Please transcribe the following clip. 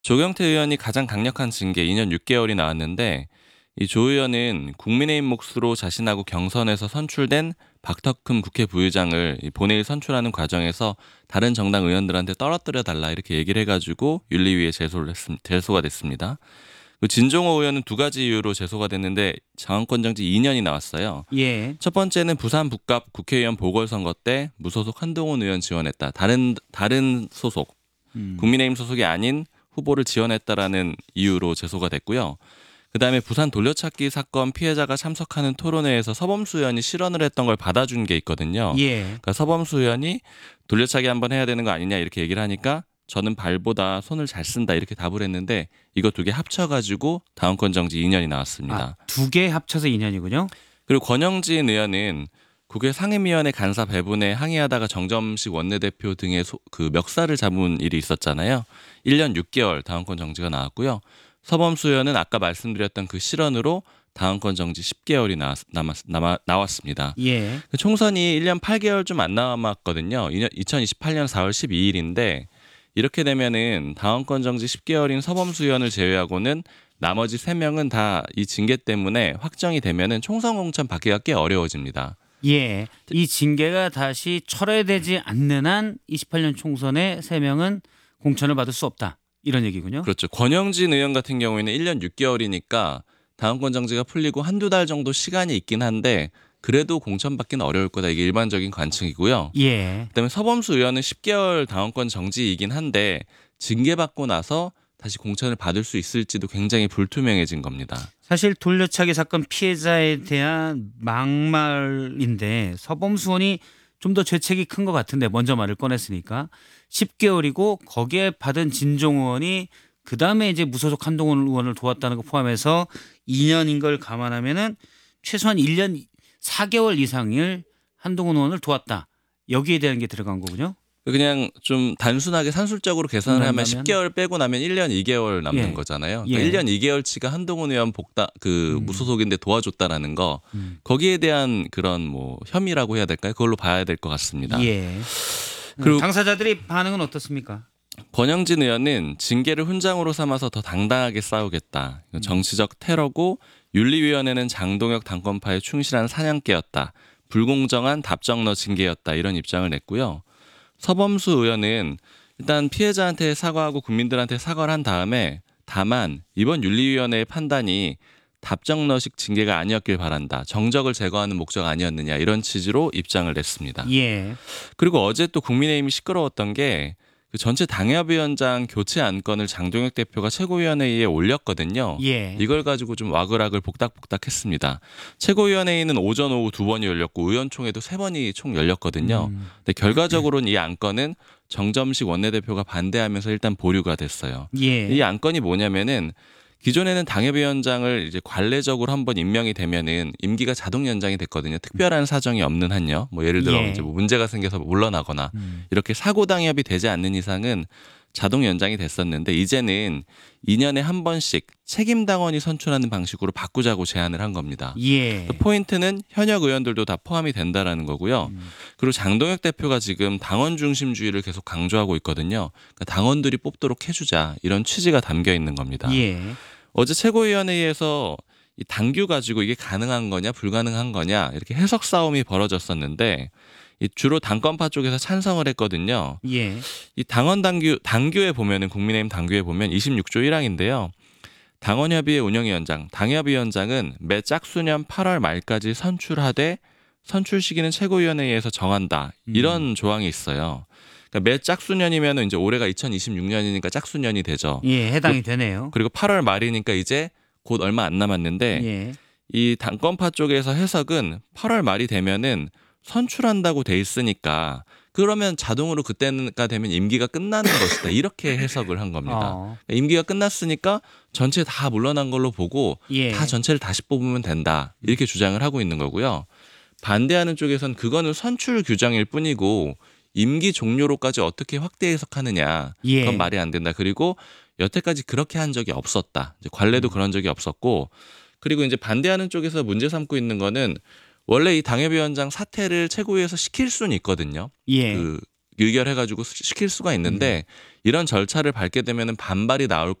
조경태 의원이 가장 강력한 징계 2년 6개월이 나왔는데 이 조 의원은 국민의힘 몫으로 자신하고 경선에서 선출된 박덕흠 국회 부의장을 이 본회의 선출하는 과정에서 다른 정당 의원들한테 떨어뜨려 달라 이렇게 얘기를 해가지고 윤리위에 제소가 됐습니다. 그 진종호 의원은 두 가지 이유로 제소가 됐는데 장관권 정지 2년이 나왔어요. 예. 첫 번째는 부산 북갑 국회의원 보궐선거 때 무소속 한동훈 의원 지원했다. 다른 소속 국민의힘 소속이 아닌 후보를 지원했다라는 이유로 제소가 됐고요. 그다음에 부산 돌려찾기 사건 피해자가 참석하는 토론회에서 서범수 의원이 실언을 했던 걸 받아준 게 있거든요. 예. 그러니까 서범수 의원이 돌려차기 한번 해야 되는 거 아니냐 이렇게 얘기를 하니까 저는 발보다 손을 잘 쓴다 이렇게 답을 했는데 이거 두 개 합쳐가지고 당원권 정지 2년이 나왔습니다. 두 개 합쳐서 2년이군요. 그리고 권영진 의원은 국회 상임위원회 간사 배분에 항의하다가 정점식 원내대표 등의 그 멱살을 잡은 일이 있었잖아요. 1년 6개월 당원권 정지가 나왔고요. 서범수 의원은 아까 말씀드렸던 그 실언으로 당원권 정지 10개월이 나왔습니다. 예. 총선이 1년 8개월 좀 안 남았거든요. 2028년 4월 12일인데 이렇게 되면은 당원권 정지 10개월인 서범수 의원을 제외하고는 나머지 3명은 다 이 징계 때문에 확정이 되면은 총선 공천 받기가 꽤 어려워집니다. 예. 이 징계가 다시 철회되지 않는 한 28년 총선에 3명은 공천을 받을 수 없다. 이런 얘기군요. 그렇죠. 권영진 의원 같은 경우에는 1년 6개월이니까 당원권 정지가 풀리고 한두 달 정도 시간이 있긴 한데 그래도 공천받기는 어려울 거다. 이게 일반적인 관측이고요. 예. 그다음에 서범수 의원은 10개월 당원권 정지이긴 한데 징계받고 나서 다시 공천을 받을 수 있을지도 굉장히 불투명해진 겁니다. 사실 돌려차기 사건 피해자에 대한 막말인데 서범수 의원이 좀 더 죄책이 큰 것 같은데 먼저 말을 꺼냈으니까 10개월이고 거기에 받은 진종 의원이 그다음에 이제 무소속 한동훈 의원을 도왔다는 거 포함해서 2년인 걸 감안하면은 최소한 1년 4개월 이상을 한동훈 의원을 도왔다. 여기에 대한 게 들어간 거군요. 그냥 좀 단순하게 산술적으로 계산을 하면 그런다면? 10개월 빼고 나면 1년 2개월 남는 예. 거잖아요. 예. 그러니까 1년 2개월치가 한동훈 의원 무소속인데 도와줬다라는 거 거기에 대한 그런 뭐 혐의라고 해야 될까요? 그걸로 봐야 될 것 같습니다. 예. 그리고 당사자들의 반응은 어떻습니까? 권영진 의원은 징계를 훈장으로 삼아서 더 당당하게 싸우겠다. 정치적 테러고 윤리위원회는 장동혁 당권파에 충실한 사냥개였다. 불공정한 답정너 징계였다. 이런 입장을 냈고요. 서범수 의원은 일단 피해자한테 사과하고 국민들한테 사과를 한 다음에 다만 이번 윤리위원회의 판단이 답정너식 징계가 아니었길 바란다. 정적을 제거하는 목적 아니었느냐 이런 취지로 입장을 냈습니다. 예. 그리고 어제 또 국민의힘이 시끄러웠던 게 그 전체 당협위원장 교체 안건을 장동혁 대표가 최고위원회의에 올렸거든요. 예. 이걸 가지고 좀 와글와글 복닥복닥했습니다. 최고위원회의는 오전 오후 2번이 열렸고 의원총회도 3번이 총 열렸거든요. 근데 결과적으로는 이 안건은 정점식 원내대표가 반대하면서 일단 보류가 됐어요. 예. 이 안건이 뭐냐면은 기존에는 당협위원장을 이제 관례적으로 한번 임명이 되면은 임기가 자동 연장이 됐거든요. 특별한 사정이 없는 한요. 뭐 예를 들어 예. 이제 뭐 문제가 생겨서 물러나거나 이렇게 사고 당협이 되지 않는 이상은 자동 연장이 됐었는데 이제는 2년에 한 번씩 책임 당원이 선출하는 방식으로 바꾸자고 제안을 한 겁니다. 예. 포인트는 현역 의원들도 다 포함이 된다라는 거고요. 그리고 장동혁 대표가 지금 당원 중심주의를 계속 강조하고 있거든요. 그러니까 당원들이 뽑도록 해주자 이런 취지가 담겨 있는 겁니다. 예. 어제 최고위원회의에서 이 당규 가지고 이게 가능한 거냐 불가능한 거냐 이렇게 해석 싸움이 벌어졌었는데 주로 당권파 쪽에서 찬성을 했거든요. 예. 이 당규에 보면은 국민의힘 당규에 보면 26조 1항인데요. 당원협의회 운영위원장, 당협위원장은 매 짝수년 8월 말까지 선출하되 선출 시기는 최고위원회의에서 정한다. 이런 조항이 있어요. 그러니까 매 짝수년이면 이제 올해가 2026년이니까 짝수년이 되죠. 예, 해당이 되네요. 그리고 8월 말이니까 이제 곧 얼마 안 남았는데 예. 이 당권파 쪽에서 해석은 8월 말이 되면은 선출한다고 돼 있으니까 그러면 자동으로 그때가 되면 임기가 끝나는 것이다. 이렇게 해석을 한 겁니다. 그러니까 임기가 끝났으니까 전체 다 물러난 걸로 보고 예. 다 전체를 다시 뽑으면 된다. 이렇게 주장을 하고 있는 거고요. 반대하는 쪽에서는 그거는 선출 규정일 뿐이고 임기 종료로까지 어떻게 확대 해석하느냐. 예. 그건 말이 안 된다. 그리고 여태까지 그렇게 한 적이 없었다. 이제 관례도 그런 적이 없었고 그리고 이제 반대하는 쪽에서 문제 삼고 있는 거는 원래 이 당협위원장 사퇴를 최고위에서 시킬 수는 있거든요. 예. 의결해가지고 시킬 수가 있는데 이런 절차를 밟게 되면 반발이 나올